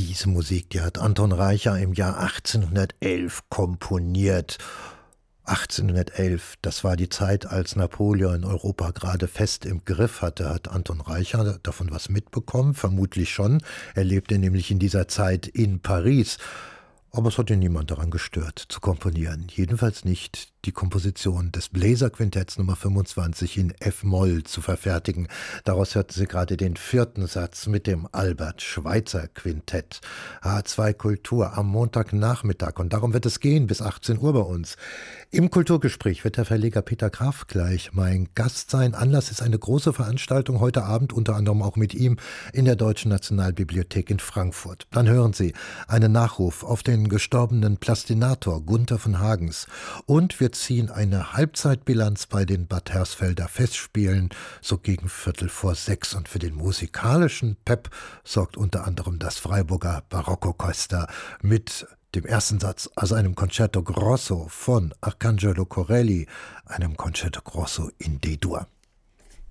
Diese Musik, die hat Anton Reicha im Jahr 1811 komponiert. 1811, das war die Zeit, als Napoleon Europa gerade fest im Griff hatte. Hat Anton Reicha davon was mitbekommen? Vermutlich schon. Er lebte nämlich in dieser Zeit in Paris. Aber es hat ihn niemand daran gestört, zu komponieren. Jedenfalls nicht die Komposition des Bläserquintetts Nummer 25 in F-Moll zu verfertigen. Daraus hörten Sie gerade den 4. Satz mit dem Albert-Schweitzer-Quintett. H2 Kultur am Montagnachmittag. Und darum wird es gehen bis 18 Uhr bei uns. Im Kulturgespräch wird der Verleger Peter Graf gleich mein Gast sein. Anlass ist eine große Veranstaltung heute Abend, unter anderem auch mit ihm in der Deutschen Nationalbibliothek in Frankfurt. Dann hören Sie einen Nachruf auf den gestorbenen Plastinator Gunther von Hagens. Und wir ziehen eine Halbzeitbilanz bei den Bad Hersfelder Festspielen, so gegen 5:45. Und für den musikalischen Pep sorgt unter anderem das Freiburger Barockorchester mit dem ersten Satz aus einem Concerto Grosso von Arcangelo Corelli, einem Concerto Grosso in D-Dur.